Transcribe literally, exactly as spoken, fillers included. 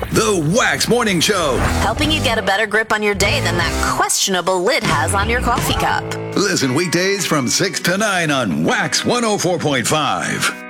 The Wax Morning Show. Helping you get a better grip on your day than that questionable lid has on your coffee cup. Listen weekdays from six to nine on Wax one oh four point five.